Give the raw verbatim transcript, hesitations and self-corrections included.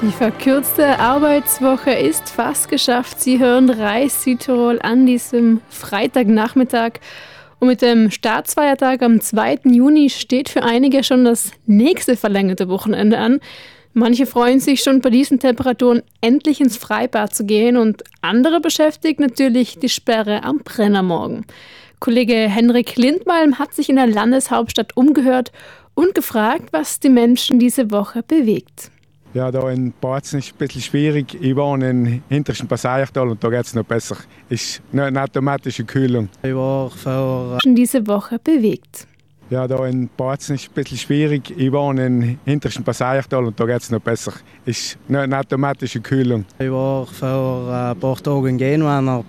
Die verkürzte Arbeitswoche ist fast geschafft. Sie hören Reis Südtirol an diesem Freitagnachmittag. Und mit dem Staatsfeiertag am zweiten Juni steht für einige schon das nächste verlängerte Wochenende an. Manche freuen sich schon bei diesen Temperaturen endlich ins Freibad zu gehen und andere beschäftigt natürlich die Sperre am Brennermorgen. Kollege Henrik Lindmalm hat sich in der Landeshauptstadt umgehört und gefragt, was die Menschen diese Woche bewegt. Ja, da in Bautzen ist es ein bisschen schwierig. Ich wohne im hintersten Passaichtal und da geht es noch besser. Ist eine automatische Kühlung. Ich war vor diese Woche bewegt. Ja, da in Bautzen ist es ein bisschen schwierig. Ich wohne im hintersten Passaichtal und da geht es noch besser. Ist eine automatische Kühlung. Ich war vor ein paar Tagen in Genua